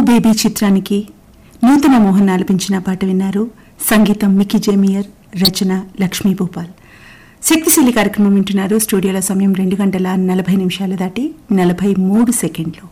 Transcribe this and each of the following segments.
Baby చిత్రానికి నూతన మోహన్ ఆలపించిన పాట విన్నారు. సంగీతం మికీ జేమియర్, రచన లక్ష్మీ భూపాల్. శక్తిశీలి కార్యక్రమం వింటున్నారు. స్టూడియోలో సమయం 2:40 దాటి 43 సెకండ్లు.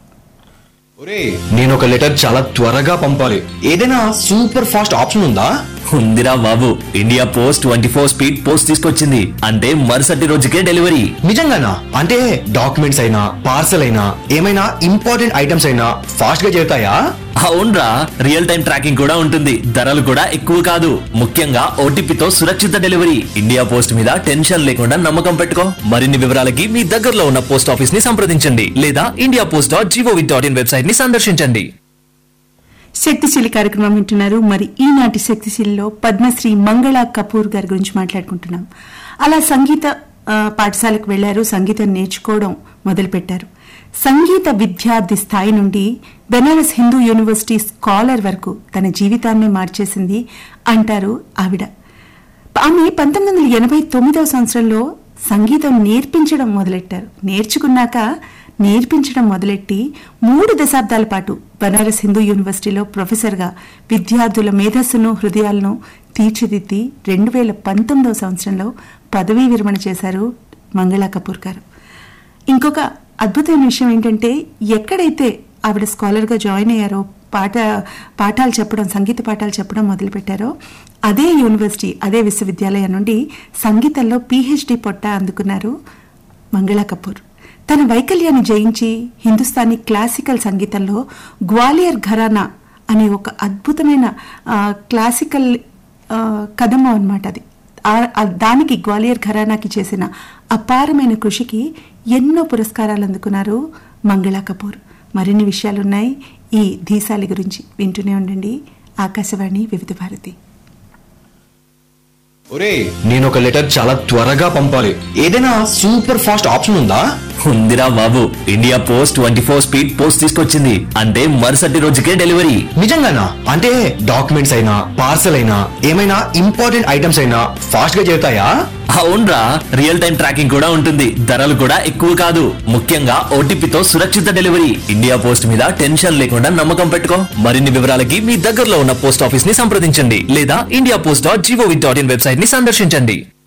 నేను ఒక లెటర్ చాలా త్వరగా పంపాలి. ఏదైనా సూపర్ ఫాస్ట్ ఆప్షన్ ఉందా? ఉందిరా బాబు, ఇండియా పోస్ట్ 24 స్పీడ్ పోస్ట్ తీసుకొచ్చింది. అంటే మరుసటి రోజుకే డెలివరీ. నిజంగానా? అంటే డాక్యుమెంట్స్ అయినా పార్సల్ అయినా ఏమైనా ఇంపార్టెంట్ ఐటమ్స్ అయినా ఫాస్ట్ గా చేరుతాయా? అవునరా, రియల్ టైం ట్రాకింగ్ కూడా ఉంటుంది. ధరలు కూడా ఎక్కువ కాదు. ముఖ్యంగా ఓటీపీతో సురక్షిత డెలివరీ. ఇండియా పోస్ట్ మీద టెన్షన్ లేకుండా నమ్మకం పెట్టుకో. మరిన్ని వివరాలకి మీ దగ్గరలో ఉన్న పోస్ట్ ఆఫీస్ ని సంప్రదించండి లేదా indiapost.gov.in వెబ్సైట్ ని సందర్శించండి. శక్తిశీలి కార్యక్రమం వింటున్నారు. మరి ఈనాటి శక్తిశీలిలో పద్మశ్రీ మంగళా కపూర్ గారి గురించి మాట్లాడుకుంటున్నాం. అలా సంగీత పాఠశాలకు వెళ్లారు, సంగీతం నేర్చుకోవడం మొదలుపెట్టారు. సంగీత విద్యార్థి స్థాయి నుండి బెనారస్ హిందూ యూనివర్సిటీ స్కాలర్ వరకు తన జీవితాన్ని మార్చేసింది అంటారు ఆవిడ. ఆమె 1989వ సంవత్సరంలో సంగీతం నేర్పించడం మొదలెట్టారు. నేర్పించడం మొదలెట్టి 3 దశాబ్దాల పాటు బనారస్ హిందూ యూనివర్సిటీలో ప్రొఫెసర్గా విద్యార్థుల మేధస్సును, హృదయాలను తీర్చిదిద్ది 2019వ సంవత్సరంలో పదవీ విరమణ చేశారు మంగళా కపూర్ గారు. ఇంకొక అద్భుతమైన విషయం ఏంటంటే, ఎక్కడైతే ఆవిడ స్కాలర్గా జాయిన్ అయ్యారో, సంగీత పాఠాలు చెప్పడం మొదలుపెట్టారో, అదే యూనివర్సిటీ, అదే విశ్వవిద్యాలయం నుండి సంగీతంలో PhD పొట్టా అందుకున్నారు మంగళా కపూర్. తన వైకల్యాన్ని జయించి హిందుస్థానీ క్లాసికల్ సంగీతంలో గ్వాలియర్ ఘరానా అనే ఒక అద్భుతమైన క్లాసికల్ కదమం అన్నమాట. అది దానికి గ్వాలియర్ ఘరానాకి చేసిన అపారమైన కృషికి ఎన్నో పురస్కారాలు అందుకున్నారు మంగళా కపూర్. మరిన్ని విషయాలున్నాయి ఈ ధీశాలి గురించి. వింటూనే ఉండండి ఆకాశవాణి వివిధ భారతి. నేను ఒక లెటర్ చాలా త్వరగా పంపాలి. ఏదైనా సూపర్ ఫాస్ట్ ఆప్షన్ ఉందా? ఉందిరా బాబు, ఇండియా పోస్ట్ 24 స్పీడ్ పోస్ట్ తీసుకొచ్చింది. అంటే మరుసటి రోజుకే డెలివరీ. నిజంగానా? అంటే డాక్యుమెంట్స్ అయినా పార్సల్ అయినా ఏమైనా ఇంపార్టెంట్ ఐటమ్స్ అయినా ఫాస్ట్ గా చేరుతాయా? అవునరా, రియల్ టైం ట్రాకింగ్ కూడా ఉంటుంది. ధరలు కూడా ఎక్కువ కాదు. ముఖ్యంగా ఓటీపీతో సురక్షిత డెలివరీ. ఇండియా పోస్ట్ మీద టెన్షన్ లేకుండా నమ్మకం పెట్టుకో. మరిన్ని వివరాలకి మీ దగ్గరలో ఉన్న పోస్ట్ ఆఫీస్ ని సంప్రదించండి లేదా indiapost.gov.in వెబ్సైట్ ని సందర్శించండి.